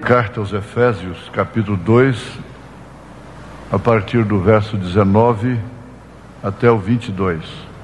Carta aos Efésios, capítulo 2, a partir do verso 19 até o 22.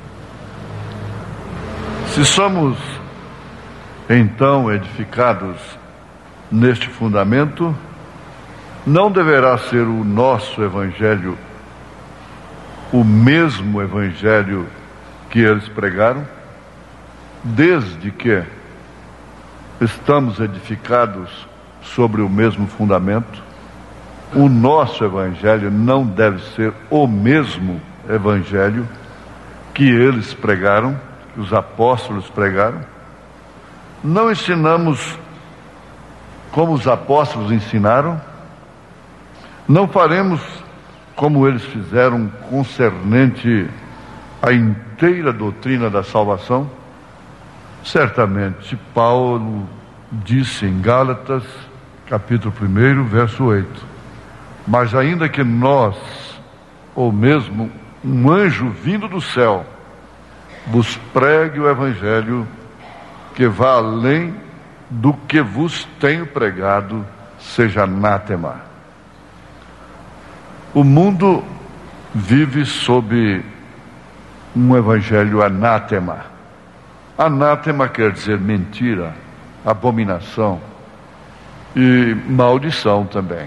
Se somos, então, edificados neste fundamento, não deverá ser o nosso evangelho o mesmo evangelho que eles pregaram, desde que estamos edificados sobre o mesmo fundamento. O nosso evangelho não deve ser o mesmo evangelho que eles pregaram, que os apóstolos pregaram. Não ensinamos como os apóstolos ensinaram, não faremos como eles fizeram concernente à inteira doutrina da salvação. Certamente Paulo disse em Gálatas, capítulo 1, verso 8: mas ainda que nós, ou mesmo um anjo vindo do céu, vos pregue o evangelho que vá além do que vos tenho pregado, seja anátema. O mundo vive sob um evangelho anátema. Anátema quer dizer mentira, abominação e maldição também.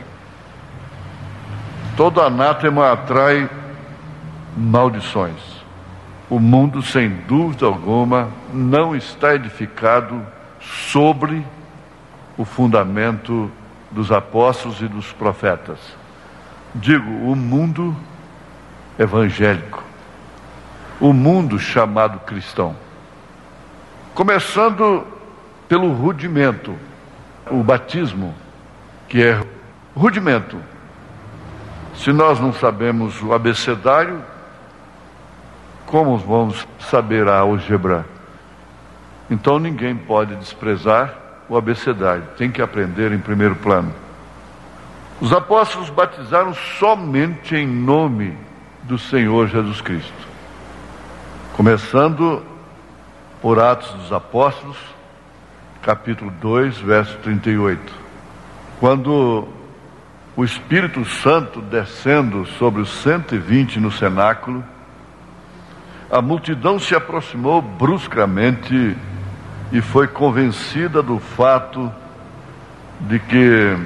Todo anátema atrai maldições. O mundo, sem dúvida alguma, não está edificado sobre o fundamento dos apóstolos e dos profetas. Digo, o mundo evangélico, o mundo chamado cristão. Começando pelo rudimento, o batismo, que é rudimento. Se nós não sabemos o abecedário, como vamos saber a álgebra? Então ninguém pode desprezar o abecedário, tem que aprender em primeiro plano. Os apóstolos batizaram somente em nome do Senhor Jesus Cristo. Começando por Atos dos Apóstolos, capítulo 2, verso 38. Quando o Espírito Santo descendo sobre os 120 no cenáculo, a multidão se aproximou bruscamente e foi convencida do fato de que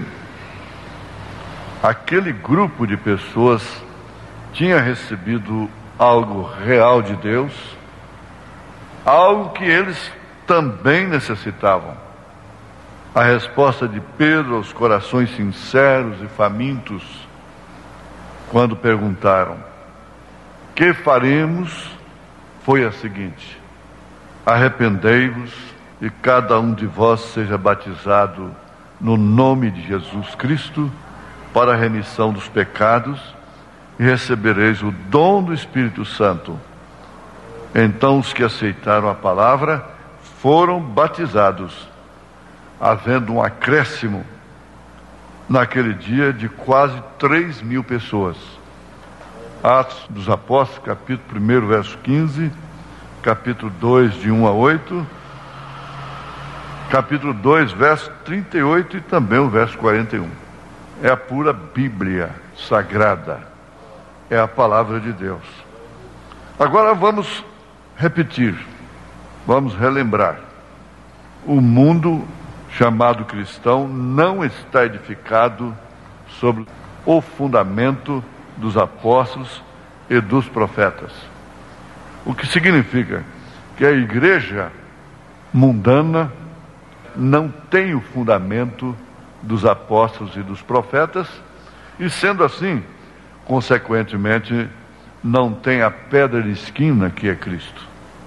aquele grupo de pessoas tinha recebido algo real de Deus, algo que eles também necessitavam. A resposta de Pedro aos corações sinceros e famintos, quando perguntaram: que faremos? Foi a seguinte: arrependei-vos e cada um de vós seja batizado no nome de Jesus Cristo para a remissão dos pecados, e recebereis o dom do Espírito Santo. Então os que aceitaram a palavra foram batizados, havendo um acréscimo naquele dia de quase 3.000 pessoas. Atos dos Apóstolos, capítulo 1, verso 15, capítulo 2, de 1 a 8, capítulo 2, verso 38 e também o verso 41. É a pura Bíblia sagrada, é a palavra de Deus. Agora vamos repetir, vamos relembrar. O mundo chamado cristão não está edificado sobre o fundamento dos apóstolos e dos profetas. O que significa que a igreja mundana não tem o fundamento dos apóstolos e dos profetas, e sendo assim, consequentemente, não tem a pedra de esquina que é Cristo.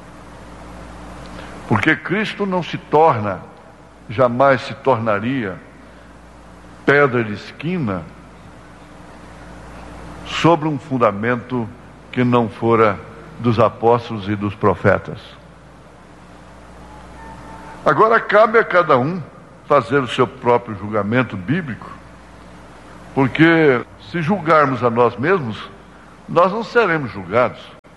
Porque Cristo não se torna, jamais se tornaria pedra de esquina sobre um fundamento que não fora dos apóstolos e dos profetas. Agora cabe a cada um fazer o seu próprio julgamento bíblico, porque se julgarmos a nós mesmos, nós não seremos julgados.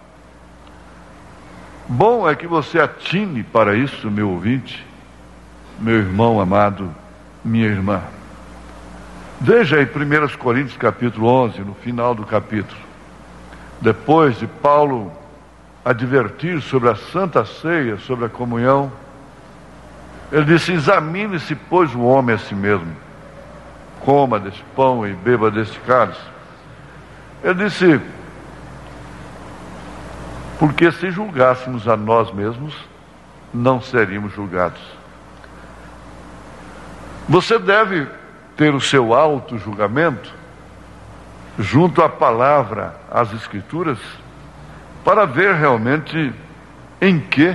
Bom é que você atine para isso, meu ouvinte, meu irmão amado, minha irmã. Veja aí 1 Coríntios capítulo 11, no final do capítulo. Depois de Paulo advertir sobre a Santa Ceia, sobre a comunhão, ele disse: examine-se, pois, o homem a si mesmo, coma desse pão e beba desse cálice. Ele disse: porque se julgássemos a nós mesmos, não seríamos julgados. Você deve ter o seu auto-julgamento junto à palavra, às Escrituras, para ver realmente em que